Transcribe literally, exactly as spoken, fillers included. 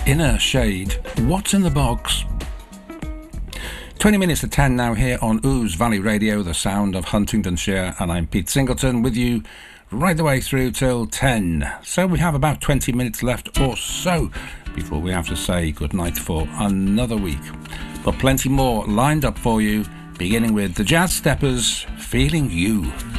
Inner Shade, What's in the Box? twenty minutes to ten now here on Ouse Valley Radio, the sound of Huntingdonshire, and I'm Pete Singleton with you right the way through till ten. So we have about twenty minutes left or so before we have to say goodnight for another week. But plenty more lined up for you, beginning with the Jazz Steppers, Feeling You.